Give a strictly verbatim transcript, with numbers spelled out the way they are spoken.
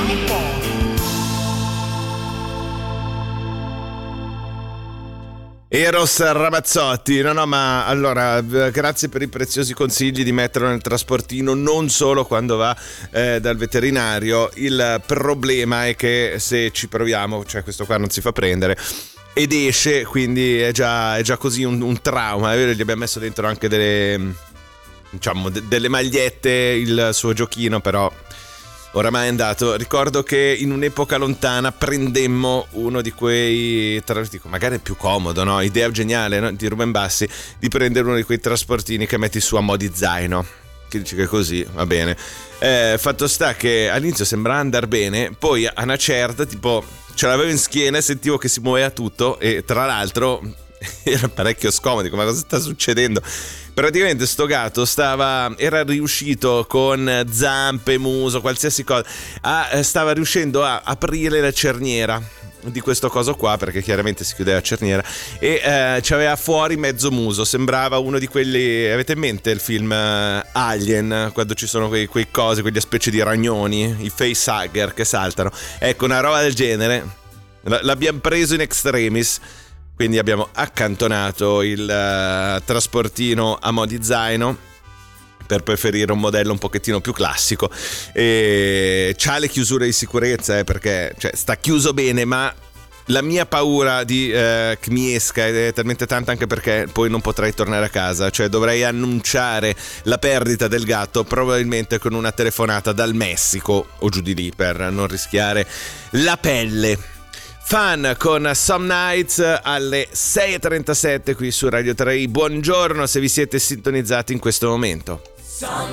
Eros Ramazzotti, no no ma allora grazie per i preziosi consigli di metterlo nel trasportino non solo quando va eh, dal veterinario. Il problema è che se ci proviamo, cioè questo qua non si fa prendere ed esce, quindi è già, è già così un, un trauma. Gli abbiamo messo dentro anche delle, diciamo, de- delle magliette, il suo giochino, però oramai è andato. Ricordo che in un'epoca lontana prendemmo uno di quei tra, dico, magari è più comodo, no? Idea geniale, no? Di Ruben Bassi, di prendere uno di quei trasportini che metti su a mo' di zaino, che dici che così va bene. Eh, fatto sta che all'inizio sembrava andare bene, poi a una certa tipo ce l'avevo in schiena e sentivo che si muoveva tutto, e tra l'altro era parecchio scomodo. Dico, ma cosa sta succedendo? Praticamente sto gatto stava era riuscito con zampe, muso, qualsiasi cosa a, stava riuscendo a aprire la cerniera di questo coso qua, perché chiaramente si chiudeva la cerniera, e eh, c'aveva fuori mezzo muso. Sembrava uno di quelli, avete in mente il film uh, Alien, quando ci sono quei, quei cose, quegli specie di ragnoni, i facehugger che saltano? Ecco, una roba del genere. L- l'abbiamo preso in extremis. Quindi abbiamo accantonato il uh, trasportino a mo' di zaino per preferire un modello un pochettino più classico, e c'ha le chiusure di sicurezza, eh, perché cioè, sta chiuso bene, ma la mia paura di uh, che mi esca è talmente tanta, anche perché poi non potrei tornare a casa, cioè dovrei annunciare la perdita del gatto probabilmente con una telefonata dal Messico o giù di lì, per non rischiare la pelle. Fan con Some Nights alle sei e trentasette qui su Radio tre. Buongiorno se vi siete sintonizzati in questo momento.